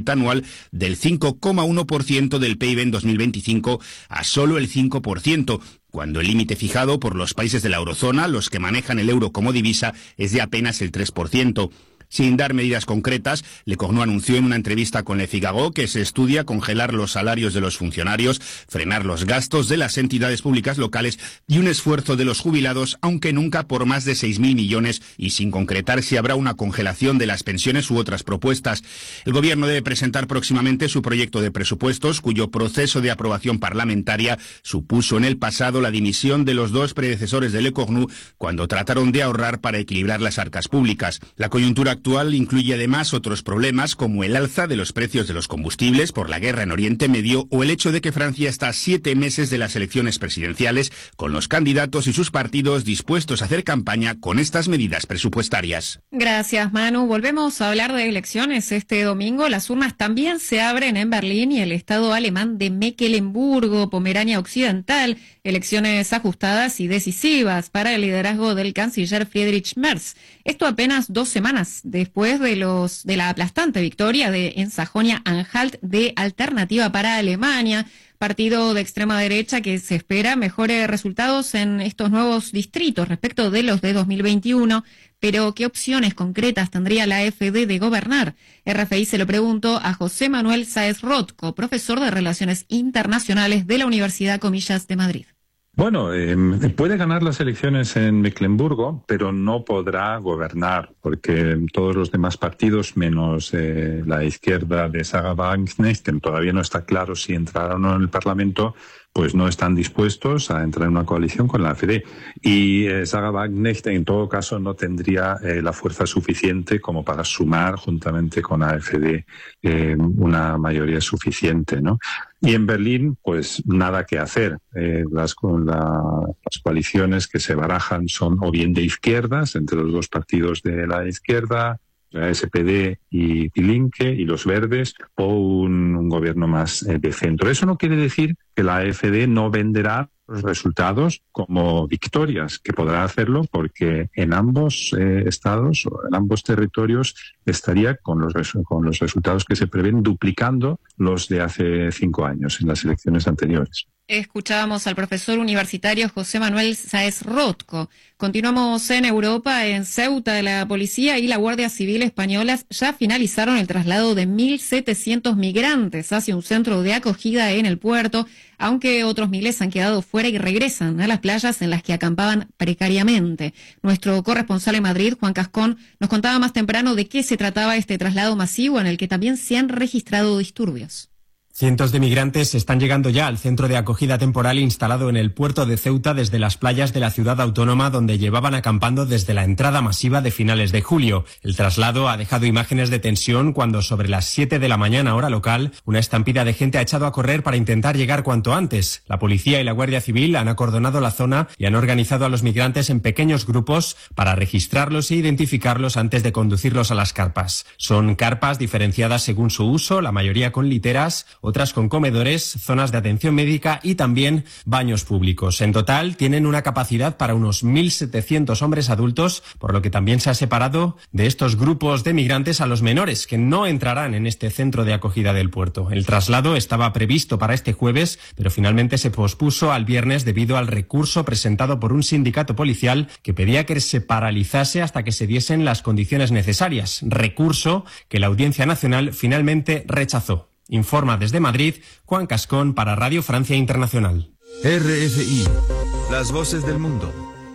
crecimiento anual del 5,1% del PIB en 2025 a solo el 5%, cuando el límite fijado por los países de la eurozona, los que manejan el euro como divisa, es de apenas el 3%. Sin dar medidas concretas, Le Cornu anunció en una entrevista con Le Figaro que se estudia congelar los salarios de los funcionarios, frenar los gastos de las entidades públicas locales y un esfuerzo de los jubilados, aunque nunca por más de 6.000 millones y sin concretar si habrá una congelación de las pensiones u otras propuestas. El Gobierno debe presentar próximamente su proyecto de presupuestos, cuyo proceso de aprobación parlamentaria supuso en el pasado la dimisión de los dos predecesores de Le Cornu cuando trataron de ahorrar para equilibrar las arcas públicas. La coyuntura actual incluye además otros problemas como el alza de los precios de los combustibles por la guerra en Oriente Medio o el hecho de que Francia está a 7 meses de las elecciones presidenciales, con los candidatos y sus partidos dispuestos a hacer campaña con estas medidas presupuestarias. Gracias, Manu. Volvemos a hablar de elecciones. Este domingo las urnas también se abren en Berlín y el estado alemán de Mecklemburgo, Pomerania Occidental. Elecciones ajustadas y decisivas para el liderazgo del canciller Friedrich Merz. Esto apenas 2 semanas después de la aplastante victoria en Sajonia-Anhalt de Alternativa para Alemania, partido de extrema derecha que se espera mejore resultados en estos nuevos distritos respecto de los de 2021. Pero, ¿qué opciones concretas tendría la AfD de gobernar? RFI se lo preguntó a José Manuel Sáez Rotko, profesor de Relaciones Internacionales de la Universidad Comillas de Madrid. Bueno, puede ganar las elecciones en Mecklemburgo, pero no podrá gobernar, porque todos los demás partidos, menos la izquierda de Sarah Wagenknecht, todavía no está claro si entrará o no en el Parlamento, pues no están dispuestos a entrar en una coalición con la AfD. Y Sarah Wagenknecht, en todo caso, no tendría la fuerza suficiente como para sumar, juntamente con la AfD, una mayoría suficiente, ¿no? Y en Berlín, pues nada que hacer. Las coaliciones que se barajan son o bien de izquierdas, entre los dos partidos de la izquierda, la SPD y Die Linke y los Verdes, o un gobierno más de centro. Eso no quiere decir que la AfD no venderá los resultados como victorias, que podrá hacerlo porque en ambos estados o en ambos territorios estaría con los resultados que se prevén duplicando los de hace 5 años en las elecciones anteriores. Escuchábamos al profesor universitario José Manuel Sáez Rotko. Continuamos en Europa. En Ceuta, la policía y la Guardia Civil españolas ya finalizaron el traslado de 1.700 migrantes hacia un centro de acogida en el puerto, aunque otros miles han quedado fuera y regresan a las playas en las que acampaban precariamente. Nuestro corresponsal en Madrid, Juan Cascón, nos contaba más temprano de qué se trataba este traslado masivo en el que también se han registrado disturbios. Cientos de migrantes están llegando ya al centro de acogida temporal instalado en el puerto de Ceuta desde las playas de la ciudad autónoma donde llevaban acampando desde la entrada masiva de finales de julio. El traslado ha dejado imágenes de tensión cuando sobre las 7 de la mañana hora local una estampida de gente ha echado a correr para intentar llegar cuanto antes. La policía y la Guardia Civil han acordonado la zona y han organizado a los migrantes en pequeños grupos para registrarlos e identificarlos antes de conducirlos a las carpas. Son carpas diferenciadas según su uso, la mayoría con literas, otras con comedores, zonas de atención médica y también baños públicos. En total tienen una capacidad para unos 1.700 hombres adultos, por lo que también se ha separado de estos grupos de migrantes a los menores, que no entrarán en este centro de acogida del puerto. El traslado estaba previsto para este jueves, pero finalmente se pospuso al viernes debido al recurso presentado por un sindicato policial que pedía que se paralizase hasta que se diesen las condiciones necesarias. Recurso que la Audiencia Nacional finalmente rechazó. Informa desde Madrid, Juan Cascón para Radio Francia Internacional. RFI, las voces del mundo.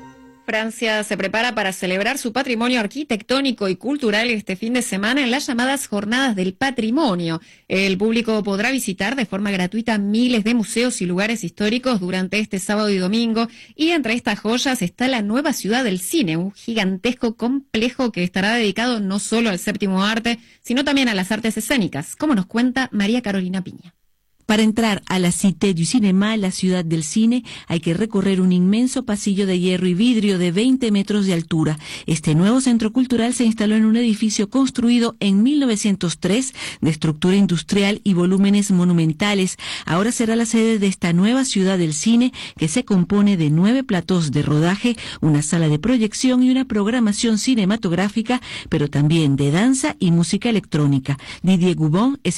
Francia se prepara para celebrar su patrimonio arquitectónico y cultural este fin de semana en las llamadas Jornadas del Patrimonio. El público podrá visitar de forma gratuita miles de museos y lugares históricos durante este sábado y domingo, y entre estas joyas está la nueva Ciudad del Cine, un gigantesco complejo que estará dedicado no solo al séptimo arte, sino también a las artes escénicas, como nos cuenta María Carolina Piña. Para entrar a la Cité du Cinéma, la ciudad del cine, hay que recorrer un inmenso pasillo de hierro y vidrio de 20 metros de altura. Este nuevo centro cultural se instaló en un edificio construido en 1903 de estructura industrial y volúmenes monumentales. Ahora será la sede de esta nueva ciudad del cine, que se compone de 9 platós de rodaje, una sala de proyección y una programación cinematográfica, pero también de danza y música electrónica. Didier Goubon es